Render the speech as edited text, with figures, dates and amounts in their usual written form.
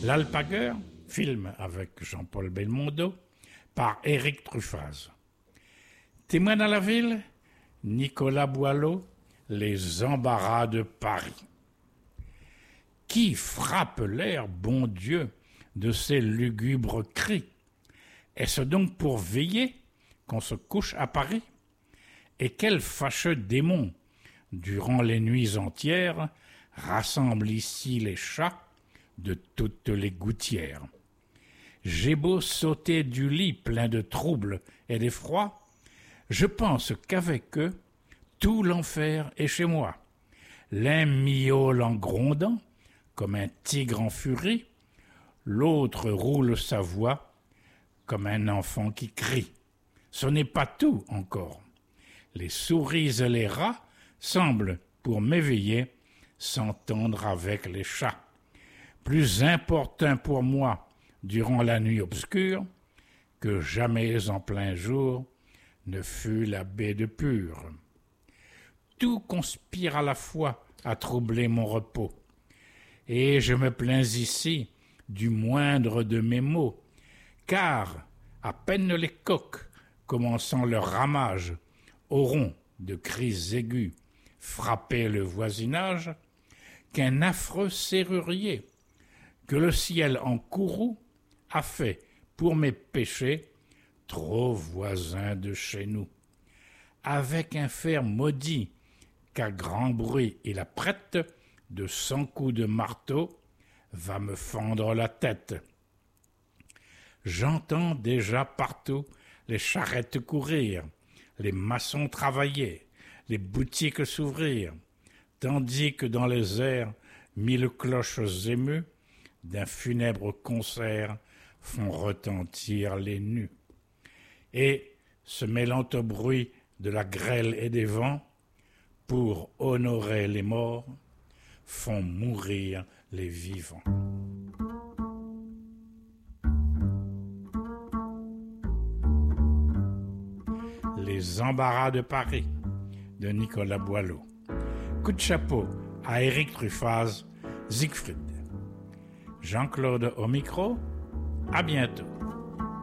L'Alpagueur, film avec Jean-Paul Belmondo, par Éric Truffaz. Témoin dans la ville, Nicolas Boileau, Les embarras de Paris. Qui frappe l'air, bon Dieu, de ces lugubres cris? Est-ce donc pour veiller qu'on se couche à Paris? Et quel fâcheux démon, durant les nuits entières, rassemble ici les chats de toutes les gouttières? J'ai beau sauter du lit plein de troubles et d'effroi, je pense qu'avec eux, tout l'enfer est chez moi. L'un miaule en grondant, comme un tigre en furie, l'autre roule sa voix, comme un enfant qui crie. Ce n'est pas tout encore. Les souris et les rats semblent, pour m'éveiller, s'entendre avec les chats. Plus importun pour moi, durant la nuit obscure, que jamais en plein jour ne fut la baie de Pur. Tout conspire à la fois à troubler mon repos, et je me plains ici du moindre de mes maux, car à peine les coqs, commençant leur ramage, auront, de cris aigus, frappé le voisinage, qu'un affreux serrurier, que le ciel en courroux a fait pour mes péchés, trop voisins de chez nous. Avec un fer maudit, qu'à grand bruit il apprête, de 100 coups de marteau, va me fendre la tête. J'entends déjà partout les charrettes courir, les maçons travailler, les boutiques s'ouvrir, tandis que dans les airs, 1000 cloches émues d'un funèbre concert font retentir les nus. Et, se mêlant au bruit de la grêle et des vents, pour honorer les morts, font mourir les vivants. Les embarras de Paris, de Nicolas Boileau. Coup de chapeau à Éric Truffaz, Siegfried. Jean-Claude au micro, à bientôt.